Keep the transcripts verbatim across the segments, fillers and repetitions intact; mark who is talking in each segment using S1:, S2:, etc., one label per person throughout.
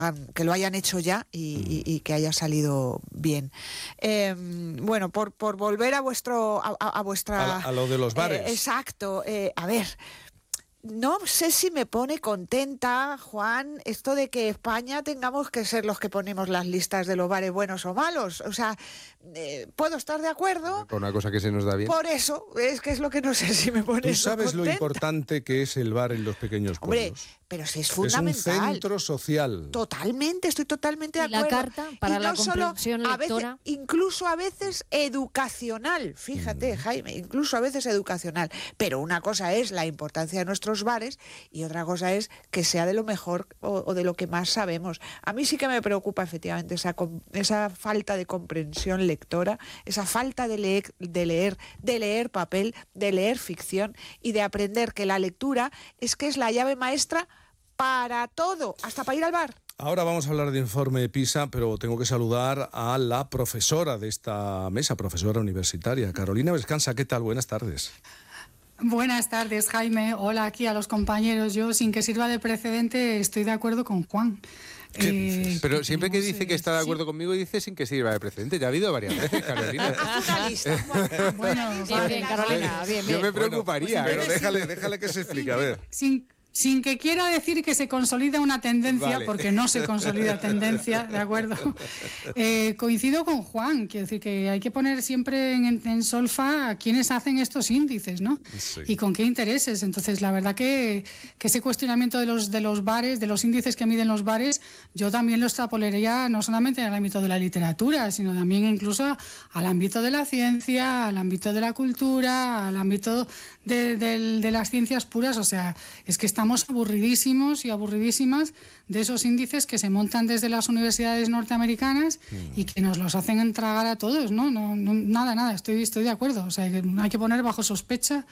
S1: que lo hayan hecho ya y, y, y que haya salido bien. Eh, bueno, por, por volver a vuestro a, a vuestra...
S2: A, a lo de los bares.
S1: Eh, exacto. Eh, a ver... No sé si me pone contenta, Juan, esto de que España tengamos que ser los que ponemos las listas de los bares buenos o malos. O sea, eh, puedo estar de acuerdo.
S3: Por una cosa que se nos da bien.
S1: Por eso, es que es lo que no sé si me pone
S2: ¿Tú sabes
S1: contenta.
S2: lo importante que es el bar en los pequeños pueblos?
S1: Hombre, pero si es fundamental.
S2: Es un centro social.
S1: Totalmente, estoy totalmente de
S4: y
S1: acuerdo.
S4: la carta para
S1: y no
S4: la comprensión
S1: solo, a
S4: lectora.
S1: veces, incluso a veces educacional, fíjate, mm. Jaime, incluso a veces educacional. Pero una cosa es la importancia de nuestros bares y otra cosa es que sea de lo mejor o, o de lo que más sabemos. A mí sí que me preocupa efectivamente esa, esa falta de comprensión lectora, esa falta de leer, de leer, de leer papel, de leer ficción y de aprender que la lectura es que es la llave maestra para todo, hasta para ir al bar.
S2: Ahora vamos a hablar de informe PISA, pero tengo que saludar a la profesora de esta mesa, profesora universitaria, Carolina Vescanza. ¿Qué tal? Buenas tardes.
S5: Buenas tardes, Jaime. Hola aquí a los compañeros. Yo, sin que sirva de precedente, estoy de acuerdo con Juan.
S3: Eh, Pero siempre que dice que está de acuerdo sí. conmigo, dice sin que sirva de precedente. Ya ha habido varias veces, Carolina.
S1: Haz una lista.
S5: Bueno,
S4: bien, bien, Carolina, bien, bien.
S3: Yo me preocuparía.
S2: Bueno, pues, pero déjale, déjale que se explique, a ver.
S5: Sin... Sin que quiera decir que se consolida una tendencia, vale. Porque no se consolida tendencia, ¿de acuerdo? Eh, coincido con Juan, quiero decir que hay que poner siempre en, en solfa a quienes hacen estos índices, ¿no? Sí. Y con qué intereses. Entonces, la verdad que, que ese cuestionamiento de los, de los bares, de los índices que miden los bares, yo también lo extrapolaría no solamente en el ámbito de la literatura, sino también incluso al ámbito de la ciencia, al ámbito de la cultura, al ámbito de, de, de las ciencias puras. O sea, es que está Estamos aburridísimos y aburridísimas de esos índices que se montan desde las universidades norteamericanas mm. y que nos los hacen tragar a todos, ¿no? no, no nada, nada, estoy, estoy de acuerdo. O sea, que hay que poner bajo sospecha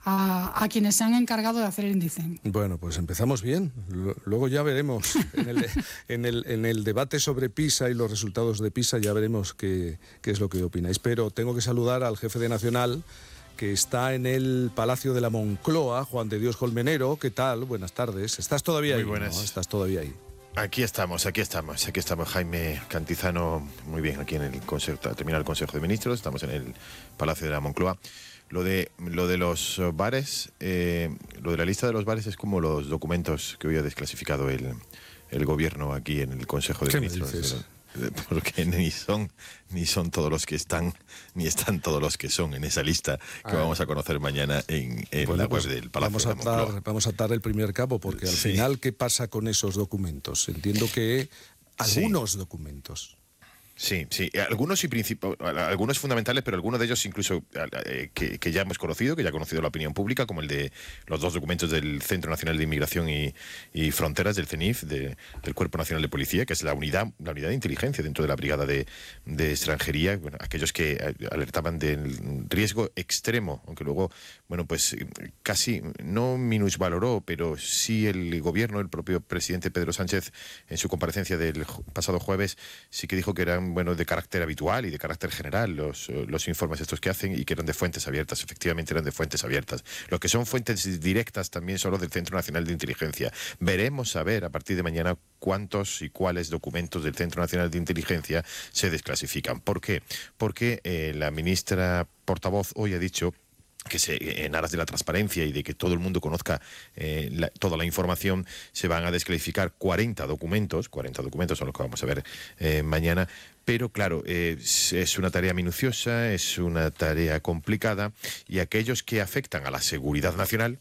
S5: a, a quienes se han encargado de hacer el índice.
S2: Bueno, pues empezamos bien. Luego ya veremos en el, en el, en el debate sobre PISA y los resultados de PISA, ya veremos qué, qué es lo que opináis. Pero tengo que saludar al jefe de Nacional, que está en el Palacio de la Moncloa, Juan de Dios Colmenero. ¿Qué tal? Buenas tardes. ¿Estás todavía
S6: muy
S2: ahí?
S6: Buenas.
S2: ¿No? ¿Estás todavía ahí?
S6: Aquí estamos, aquí estamos, aquí estamos. Jaime Cantizano, muy bien, aquí en el Consejo, termina el Consejo de Ministros, estamos en el Palacio de la Moncloa. Lo de, lo de los bares, eh, lo de la lista de los bares es como los documentos que hoy ha desclasificado el, el gobierno aquí en el Consejo de
S2: ¿Qué
S6: Ministros.
S2: me dices?
S6: Porque ni son ni son todos los que están, ni están todos los que son en esa lista que ah, vamos a conocer mañana en, en bueno, la web pues del Palacio
S2: vamos
S6: de
S2: a
S6: la Moncloa.
S2: atar, vamos a atar el primer cabo, porque al sí. final, ¿qué pasa con esos documentos? Entiendo que algunos sí. documentos...
S6: Sí, sí, algunos y princip- algunos fundamentales, pero algunos de ellos incluso eh, que, que ya hemos conocido, que ya ha conocido la opinión pública, como el de los dos documentos del Centro Nacional de Inmigración y, y Fronteras, del CENIF, de, del Cuerpo Nacional de Policía, que es la unidad, la unidad de inteligencia dentro de la Brigada de, de Extranjería, bueno, aquellos que alertaban del riesgo extremo, aunque luego, bueno, pues casi no minusvaloró, pero sí el gobierno, el propio presidente Pedro Sánchez, en su comparecencia del pasado jueves, sí que dijo que eran, bueno, de carácter habitual y de carácter general los, los informes estos que hacen y que eran de fuentes abiertas. Efectivamente eran de fuentes abiertas. Lo que son fuentes directas también son los del Centro Nacional de Inteligencia. Veremos a ver a partir de mañana cuántos y cuáles documentos del Centro Nacional de Inteligencia se desclasifican. ¿Por qué? Porque eh, la ministra portavoz hoy ha dicho que se, en aras de la transparencia y de que todo el mundo conozca eh, la, toda la información, se van a desclasificar cuarenta documentos, cuarenta documentos son los que vamos a ver eh, mañana, pero claro, eh, es una tarea minuciosa, es una tarea complicada, y aquellos que afectan a la seguridad nacional,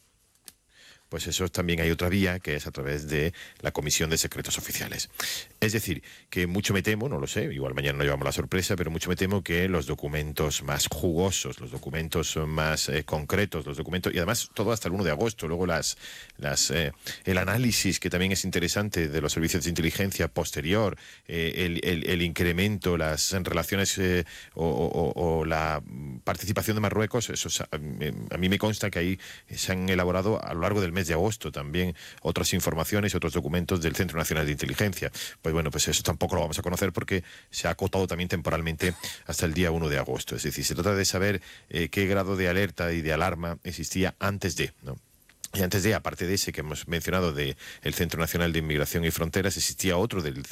S6: pues eso también hay otra vía, que es a través de la Comisión de Secretos Oficiales. Es decir, que mucho me temo, no lo sé, igual mañana no llevamos la sorpresa, pero mucho me temo que los documentos más jugosos, los documentos más eh, concretos, los documentos, y además todo hasta el uno de agosto, luego las, las, eh, el análisis, que también es interesante, de los servicios de inteligencia posterior, eh, el, el, el incremento, las relaciones eh, o, o, o la participación de Marruecos, eso, a, a mí me consta que ahí se han elaborado a lo largo del mes de agosto también otras informaciones y otros documentos del Centro Nacional de Inteligencia. Pues bueno, pues eso tampoco lo vamos a conocer porque se ha acotado también temporalmente hasta el día uno de agosto. Es decir, se trata de saber eh, qué grado de alerta y de alarma existía antes de, ¿no? Y antes de, aparte de ese que hemos mencionado, del Centro Nacional de Inmigración y Fronteras, existía otro del